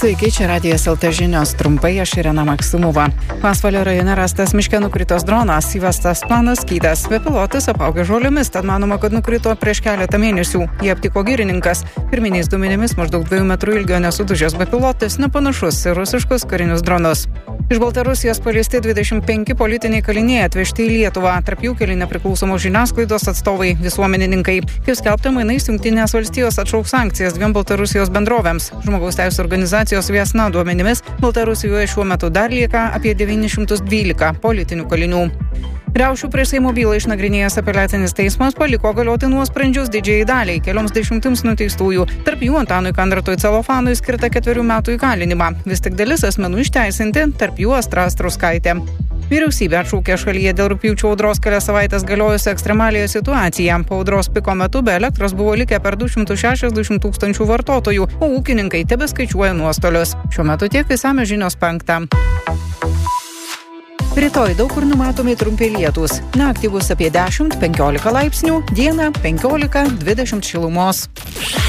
Sveiki, čia Radijas LT žinios. Trumpai aš Irena Maksimova. Pasvalio rajone rastas miške nukritos dronas, įvestas planas skydas. Bepilotis apaugė žolėmis, tad manoma, kad nukrito prieš keletą mėnesių. Jie aptiko girininkas. Pirminiais duomenimis maždaug 2 metrų ilgio nesudužęs bepilotis nepanašus į rusiškus karinius dronus. Iš Baltarusijos paleisti 25 politiniai kaliniai atvežti į Lietuvą. Tarp jų keli nepriklausomos žiniasklaidos atstovai, visuomenininkai. Kaip skelbta, mainais Jungtinės valstijos atšauks sankcijas 2 Baltarusijos bendrovėms. Žmogaus teisių organizacijos Viesna duomenimis Baltarusijoje šiuo metu dar lieka apie 912 politinių kalinių. Riaušių prieš Seimo bylą išnagrinėjęs apeliacinis teismas paliko galioti nuosprendžius didžiajai daliai, kelioms dešimtims nuteistųjų. Tarp jų Antanui Kandratui Celofanui skirta 4 metų įkalinimą. Vis tik dalis asmenų išteisinti, tarp jų Astra Astrauskaitė. Vyriausybė atšaukė šalyje dėl rugpjūčio audros kelias savaitės galiojusią ekstremaliąją situaciją. Po audros piko metu be elektros buvo likę per 260 tūkstančių vartotojų, o ūkininkai tebeskaičiuoja nuostolius. Šiuo metu tiek, išsamios žinios 5. Rytoj daug kur numatomi trumpi lietūs. Naktį bus apie 10-15 laipsnių, dieną 15-20 šilumos.